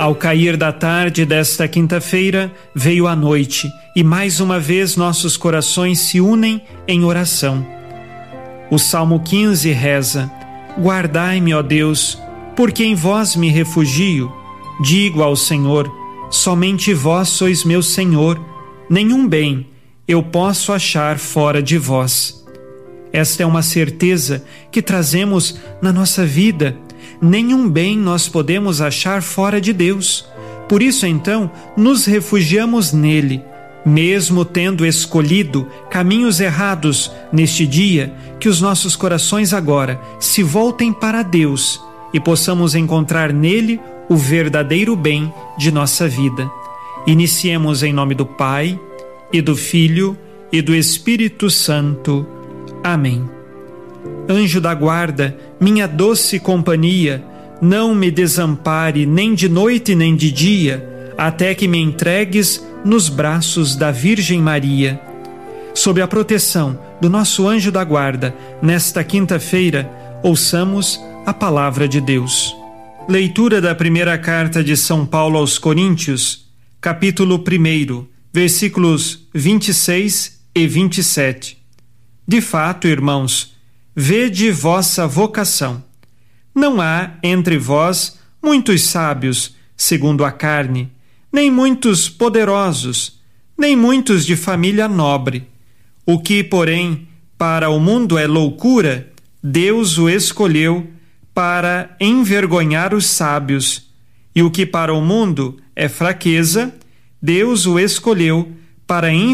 Ao cair da tarde desta quinta-feira, veio a noite e mais uma vez nossos corações se unem em oração. O Salmo 15 reza: Guardai-me, ó Deus, porque em vós me refugio. Digo ao Senhor: somente vós sois meu Senhor, nenhum bem eu posso achar fora de vós. Esta é uma certeza que trazemos na nossa vida. Nenhum bem nós podemos achar fora de Deus. Por isso, então, nos refugiamos nele, mesmo tendo escolhido caminhos errados neste dia, que os nossos corações agora se voltem para Deus e possamos encontrar nele o verdadeiro bem de nossa vida. Iniciemos em nome do Pai, e do Filho, e do Espírito Santo. Amém. Anjo da guarda, minha doce companhia, não me desampare nem de noite nem de dia, até que me entregues nos braços da Virgem Maria. Sob a proteção do nosso anjo da guarda, nesta quinta-feira, ouçamos a palavra de Deus. Leitura da primeira carta de São Paulo aos Coríntios, capítulo 1, versículos 26 e 27. De fato, irmãos, vede vossa vocação. Não há entre vós muitos sábios, segundo a carne, nem muitos poderosos, nem muitos de família nobre. O que, porém, para o mundo é loucura, Deus o escolheu para envergonhar os sábios. E o que para o mundo é fraqueza, Deus o escolheu para envergonhar